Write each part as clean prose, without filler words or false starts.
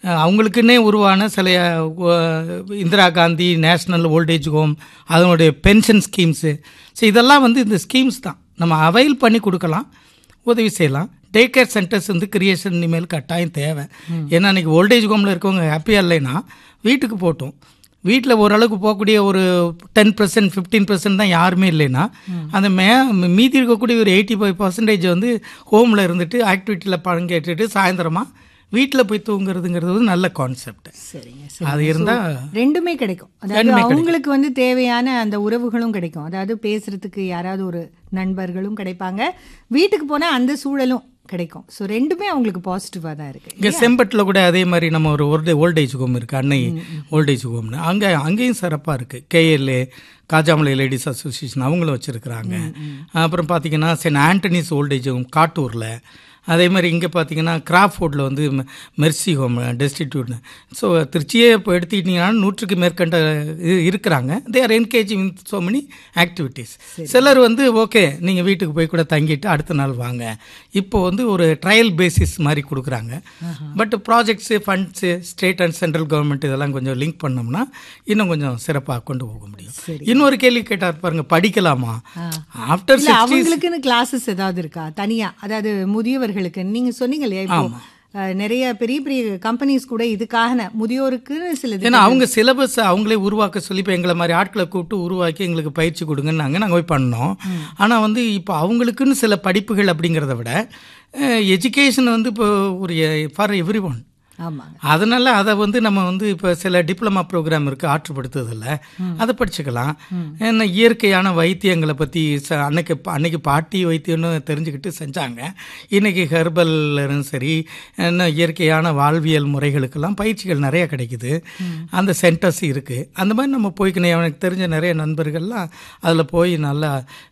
அவங்களுக்குன்னே உருவான சில Indira Gandhi national voltage home, அதனுடைய பென்ஷன் ஸ்கீம்ஸு. ஸோ இதெல்லாம் வந்து இந்த ஸ்கீம்ஸ் தான் நம்ம அவைல் பண்ணி கொடுக்கலாம், உதவி செய்யலாம். டே கேர் சென்டர்ஸ் வந்து கிரியேஷன் இனிமேல் கட்டாயம் தேவை. ஏன்னா இன்றைக்கி ஓல்டேஜ் ஹோமில் இருக்கவங்க ஹாப்பியாக இல்லைன்னா வீட்டுக்கு போட்டோம், வீட்டில் ஓரளவுக்கு போகக்கூடிய ஒரு 10% 15% தான் யாருமே இல்லைன்னா, அந்த மீதி இருக்கக்கூடிய ஒரு 85% வந்து ஹோமில் இருந்துட்டு ஆக்டிவிட்டியில் பங்கேற்றுட்டு சாயந்தரமாக வீட்டில் போய் தூங்குறதுங்கிறது வந்து நல்ல கான்செப்ட். சரிங்க. அது இருந்தால் ரெண்டுமே கிடைக்கும். அதாவது அவங்களுக்கு வந்து தேவையான அந்த உறவுகளும் கிடைக்கும். அதாவது பேசுறதுக்கு யாராவது ஒரு நண்பர்களும் கிடைப்பாங்க, வீட்டுக்கு போனால் அந்த சூழலும் கிடைக்கும். ஸோ ரெண்டுமே அவங்களுக்கு பாசிட்டிவாக தான் இருக்குது. இங்கே செம்பட்டில் கூட அதே மாதிரி நம்ம ஒரு ஓல்டேஜ் ஹோம் இருக்குது, அன்னை ஓல்டேஜ் ஹோம்னு. அங்கேயும் சிறப்பாக இருக்குது. கேஎல்ஏ காஜாமலை லேடிஸ் அசோசியேஷன் அவங்களும் வச்சுருக்குறாங்க. அப்புறம் பார்த்திங்கன்னா சென்ட் ஆண்டனிஸ் ஓல்டேஜ் ஹோம் காட்டூரில். அதே மாதிரி இங்கே பார்த்தீங்கன்னா கிராஃபோர்டில் வந்து மெர்சி ஹோம் டெஸ்டிடியூட்னு. ஸோ திருச்சியே இப்போ எடுத்துக்கிட்டிங்கன்னா 100க்கு மேற்கண்ட இருக்கிறாங்க. They are engaging with so many activities. சிலர் வந்து ஓகே நீங்கள் வீட்டுக்கு போய் கூட தங்கிட்டு அடுத்த நாள் வாங்க, இப்போ வந்து ஒரு ட்ரையல் பேசிஸ் மாதிரி கொடுக்குறாங்க. But projects funds state and central government இதெல்லாம் கொஞ்சம் லிங்க் பண்ணோம்னா இன்னும் கொஞ்சம் சிறப்பாக கொண்டு போக முடியும். இன்னொரு கேள்வி கேட்டார் பாருங்க, படிக்கலாமா ஆஃப்டர் 60s? அவங்களுக்குன்னு கிளாஸஸ் ஏதாவது இருக்கா தனியாக? அதாவது முதியவர் நீங்க சொன்னீங்க இல்லையா, இப்போ நிறைய பெரிய பெரிய கம்பெனிஸ் கூட இதுக்காக முதியோருக்கு சில, ஏன்னா அவங்க சிலபஸ் அவங்களே உருவாக்க சொல்லி இப்போ எங்களை மாதிரி ஆட்களை கூப்பிட்டு உருவாக்கி எங்களுக்கு பயிற்சி கொடுங்கன்னாங்க, நாங்கள் போய் பண்ணோம். ஆனால் வந்து இப்போ அவங்களுக்குன்னு சில படிப்புகள் அப்படிங்கிறத விட எஜுகேஷன் வந்து இப்போ ஒரு ஃபார் எவ்ரி ஒன். ஆமாங்க. அதனால அதை வந்து நம்ம வந்து இப்போ சில டிப்ளமா ப்ரோக்ராம் இருக்குது ஆற்றுப்படுத்துறதில்ல, அதை படிச்சுக்கலாம். ஏன்னா இயற்கையான வைத்தியங்களை பற்றி அன்னைக்கு பாட்டி வைத்தியம்னு தெரிஞ்சுக்கிட்டு செஞ்சாங்க. இன்றைக்கி ஹெர்பல்லும் சரி, என்ன இயற்கையான வாழ்வியல் முறைகளுக்கெல்லாம் பயிற்சிகள் நிறைய கிடைக்குது. அந்த சென்டர்ஸ் இருக்குது. அந்த மாதிரி நம்ம போய்க்கணும். எனக்கு தெரிஞ்ச நிறைய நண்பர்கள்லாம் அதில் போய் நல்லா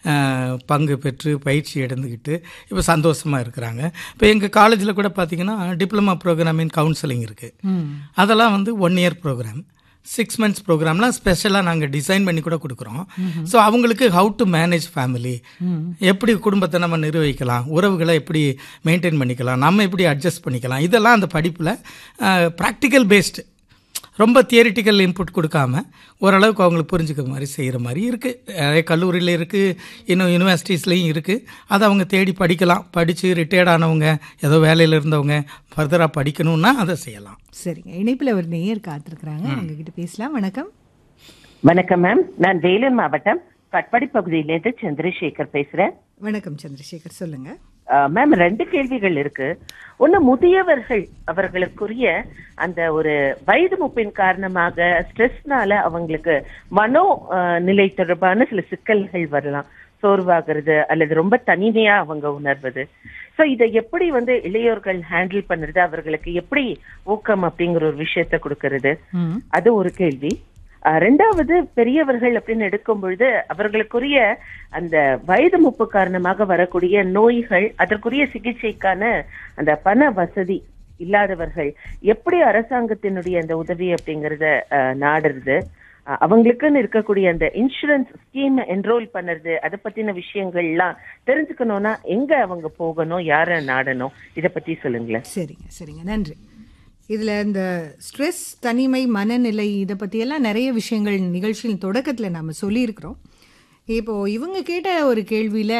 பங்கு பெற்று பயிற்சி எடுத்துக்கிட்டு இப்போ சந்தோஷமாக இருக்கிறாங்க. இப்போ எங்கள் காலேஜில் கூட பார்த்திங்கன்னா டிப்ளமா ப்ரோக்ராம் இன் கவுன்சிலிங் இருக்குது. அதெல்லாம் வந்து 1 year ப்ரோக்ராம், 6 months ப்ரோக்ராம்லாம் ஸ்பெஷலாக நாங்கள் டிசைன் பண்ணி கூட கொடுக்குறோம். ஸோ அவங்களுக்கு ஹவு டு மேனேஜ் ஃபேமிலி, எப்படி குடும்பத்தை நம்ம நிர்வகிக்கலாம், உறவுகளை எப்படி மெயின்டைன் பண்ணிக்கலாம், நம்ம எப்படி அட்ஜஸ்ட் பண்ணிக்கலாம், இதெல்லாம் அந்த படிப்பில் ப்ராக்டிக்கல் பேஸ்டு, ரொம்ப தியரிட்டிக்கல் இன்புட் கொடுக்காம ஓரளவுக்கு அவங்களுக்கு புரிஞ்சுக்கிற மாதிரி செய்கிற மாதிரி இருக்குது. நிறைய கல்லூரியில் இருக்குது, இன்னும் யூனிவர்சிட்டிஸ்லேயும் இருக்குது. அதை அவங்க தேடி படிக்கலாம். படித்து ரிட்டையர்ட் ஆனவங்க, ஏதோ வேலையில் இருந்தவங்க ஃபர்தராக படிக்கணும்னா அதை செய்யலாம். சரிங்க. இணைப்பில் ஒரு நேயர் காத்திருக்கிறாங்க, உங்ககிட்ட பேசலாம். வணக்கம். வணக்கம் மேம், நான் வேலூர் மாவட்டம் கட்பாடி பகுதியிலேருந்து சந்திரசேகர் பேசுகிறேன். வணக்கம் சந்திரசேகர், சொல்லுங்க. மேம் 2 கேள்விகள் இருக்கு. ஒண்ணு, முதியவர்கள் அவர்களுக்குரிய அந்த ஒரு வயது மூப்பின் காரணமாக ஸ்ட்ரெஸ்னால அவங்களுக்கு மனோ நிலை தொடர்பான சில சிக்கல்கள் வரலாம். சோர்வாகிறது அல்லது ரொம்ப தனிமையா அவங்க உணர்வது. சோ இதை எப்படி வந்து இளையோர்கள் ஹேண்டில் பண்றது, அவர்களுக்கு எப்படி ஊக்கம் அப்படிங்கிற ஒரு விஷயத்த கொடுக்கறது, அது ஒரு கேள்வி. 2வது, பெரியவர்கள் அப்படின்னு எடுக்கும் பொழுது அவர்களுக்குரிய அந்த வயது மூப்பு காரணமாக வரக்கூடிய நோய்கள், அதற்குரிய சிகிச்சைக்கான அந்த பண வசதி இல்லாதவர்கள் எப்படி அரசாங்கத்தினுடைய அந்த உதவி அப்படிங்கறத நாடுறது, அவங்களுக்குன்னு இருக்கக்கூடிய அந்த இன்சூரன்ஸ் ஸ்கீம் என்ரோல் பண்ணுறது, அதை பத்தின விஷயங்கள்லாம் தெரிஞ்சுக்கணும்னா எங்க அவங்க போகணும், யாரை நாடணும், இதை பத்தி சொல்லுங்களேன். சரிங்க, நன்றி. இதில் இந்த ஸ்ட்ரெஸ், தனிமை, மனநிலை, இதை பற்றியெல்லாம் நிறைய விஷயங்கள் நிகழ்ச்சியின் தொடக்கத்தில் நம்ம சொல்லியிருக்கிறோம். இப்போது இவங்க கேட்ட ஒரு கேள்வியில்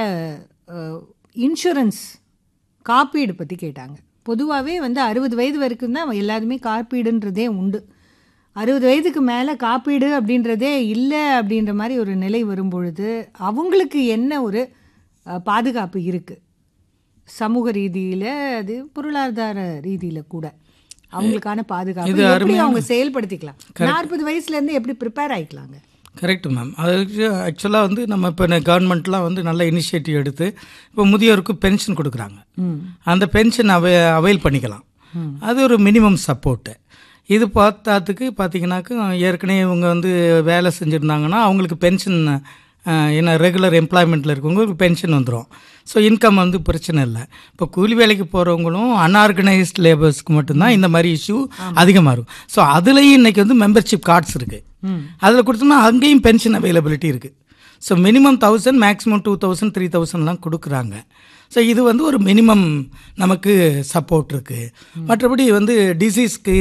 இன்சூரன்ஸ் காப்பீடு பற்றி கேட்டாங்க. பொதுவாகவே வந்து 60 வயது வரைக்கும் தான் எல்லாருமே காப்பீடுன்றதே உண்டு. 60 வயதுக்கு மேலே காப்பீடு அப்படின்றதே இல்லை அப்படின்ற மாதிரி ஒரு நிலை வரும்பொழுது அவங்களுக்கு என்ன ஒரு பாதுகாப்பு இருக்குது, சமூக ரீதியில், அது பொருளாதார ரீதியில் கூட அவங்களுக்கான பாதுகாப்பு எப்படி அவங்க செயல்படுத்திக்கலாம், 40 வயசுலேருந்து எப்படி ப்ரிப்பேர் ஆகிக்கலாங்க? Correct ma'am. அதுக்கு ஆக்சுவலாக வந்து நம்ம இப்போ கவர்மெண்ட்லாம் வந்து நல்ல இனிஷியேட்டிவ் எடுத்து இப்போ முதியோருக்கு பென்ஷன் கொடுக்குறாங்க. அந்த பென்ஷன் அவைல் பண்ணிக்கலாம். அது ஒரு மினிமம் சப்போர்ட்டு. இது பார்த்தீங்கன்னாக்கா ஏற்கனவே இவங்க வந்து வேலை செஞ்சுருந்தாங்கன்னா அவங்களுக்கு பென்ஷன், ஏன்னா ரெகுலர் எம்ப்ளாய்மெண்ட்டில் இருக்கவங்களுக்கு பென்ஷன் வந்துடும். ஸோ இன்கம் வந்து பிரச்சனை இல்லை. இப்போ கூலி வேலைக்கு போகிறவங்களும் அன்ஆர்கனைஸ்ட் லேபர்ஸ்க்கு மட்டும்தான் இந்த மாதிரி இஷ்யூ அதிகமாக இருக்கும். ஸோ அதுலேயும் இன்றைக்கி வந்து மெம்பர்ஷிப் கார்ட்ஸ் இருக்குது. அதில் கொடுத்தோம்னா அங்கேயும் பென்ஷன் அவைலபிலிட்டி இருக்குது. ஸோ மினிமம் 1000, மேக்ஸிமம் 2000, 3000லாம் கொடுக்குறாங்க. ஸோ இது வந்து ஒரு மினிமம் நமக்கு சப்போர்ட் இருக்குது. மற்றபடி வந்து டிசீஸ்க்கு